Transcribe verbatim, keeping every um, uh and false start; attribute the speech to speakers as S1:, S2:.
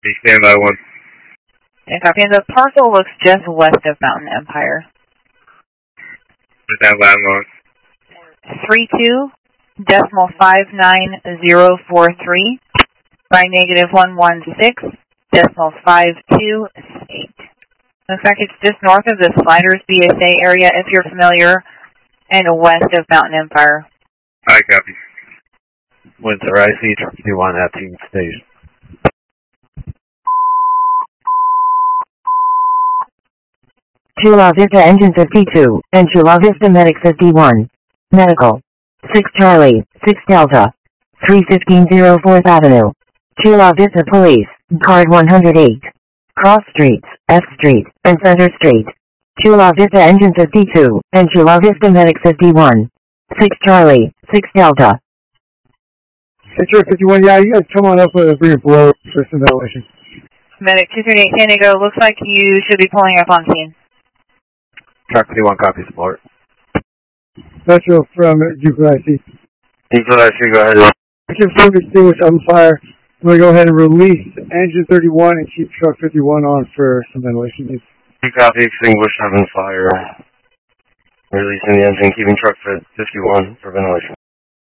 S1: Stand by one.
S2: And copy. And the parcel looks just west of Mountain Empire.
S1: Stand by one.
S2: Three two decimal five nine zero four three by negative one one six decimal five two eight. Looks like it's just north of the Sliders B S A area, if you're familiar, and west of Mountain Empire.
S1: I copy.
S3: Windsor I C, truck fifty-one at Team Station.
S4: Chula Vista Engine fifty-two, and Chula Vista Medic fifty-one. Medical. six Charlie, six Delta. three fifteen oh fourth Avenue. Chula Vista Police, card one hundred eight. Cross Streets, F Street, and Center Street. Chula Vista Engine fifty-two, and Chula Vista Medic fifty-one. six Charlie, six Delta.
S5: Central fifty-one, yeah, you guys come on up with a three below for some ventilation.
S2: Medic two three eight San Diego, looks like you should be pulling up on scene.
S3: Truck fifty-one, copy support.
S5: Metro from Euclid I C.
S1: Euclid I C, go ahead.
S5: I can fully extinguish on fire. I'm going to go ahead and release engine thirty-one and keep truck fifty-one on for some ventilation needs.
S1: You copy, extinguish on fire. Releasing the engine, keeping truck fifty-one for ventilation.